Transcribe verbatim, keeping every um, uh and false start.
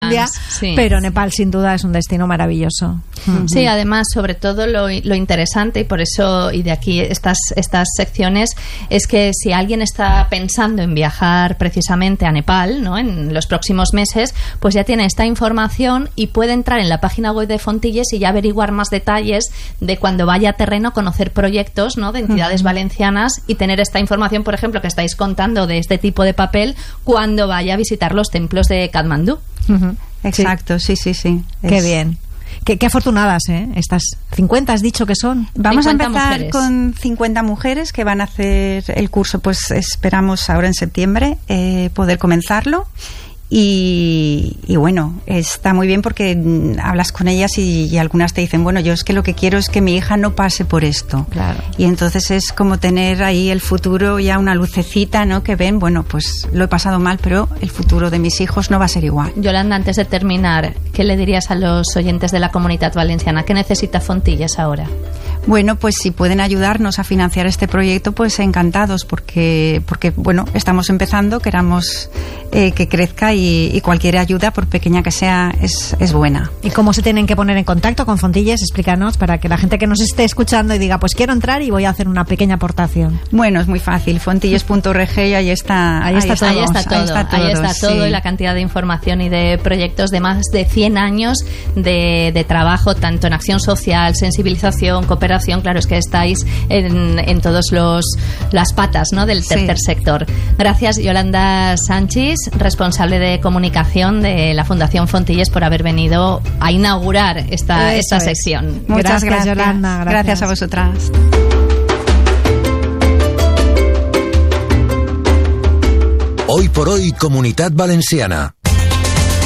sí. Pero Nepal sin duda es un destino maravilloso. Sí, además, sobre todo lo, lo interesante, y por eso, y de aquí estas, estas secciones, es que si alguien está pensando en viajar precisamente a Nepal, ¿no?, en los próximos meses, pues ya tiene esta información y puede entrar en la página web de Fontilles y ya averiguar más detalles de cuando vaya a terreno, conocer proyectos, ¿no?, de entidades uh-huh. valencianas, y tener esta información, por ejemplo, que estáis contando de este tipo de papel cuando vaya a visitar los templos de Katmandú. Uh-huh. Exacto, sí, sí, sí. Qué es... bien. Qué, qué afortunadas, ¿eh? Estas cincuenta has dicho que son. Vamos a empezar mujeres. con cincuenta mujeres que van a hacer el curso, pues esperamos ahora en septiembre eh, poder comenzarlo. Y, y bueno, está muy bien porque hablas con ellas y, y algunas te dicen, bueno, yo es que lo que quiero es que mi hija no pase por esto. Claro. Y entonces es como tener ahí el futuro, ya una lucecita, ¿no? Que ven, bueno, pues lo he pasado mal, pero el futuro de mis hijos no va a ser igual. Yolanda, antes de terminar, ¿qué le dirías a los oyentes de la Comunitat Valenciana? ¿Qué necesita Fontilles ahora? Bueno, pues si pueden ayudarnos a financiar este proyecto, pues encantados, porque, porque bueno, estamos empezando, queramos eh, que crezca y, y cualquier ayuda, por pequeña que sea, es, es buena. ¿Y cómo se tienen que poner en contacto con Fontilles? Explícanos, para que la gente que nos esté escuchando y diga, pues quiero entrar y voy a hacer una pequeña aportación. Bueno, es muy fácil, fontilles punto org y ahí está, ahí está, ahí está, todo, ahí está todo, ahí está todo sí. Y la cantidad de información y de proyectos de más de cien años de, de trabajo, tanto en acción social, sensibilización, cooperación. Claro, es que estáis en, en todos los las patas, ¿no?, del tercer sí. sector. Gracias, Yolanda Sánchez, responsable de comunicación de la Fundación Fontilles, por haber venido a inaugurar esta, esta sección. Muchas gracias, gracias, Yolanda. Gracias. Gracias a vosotras. Hoy por hoy, Comunitat Valenciana.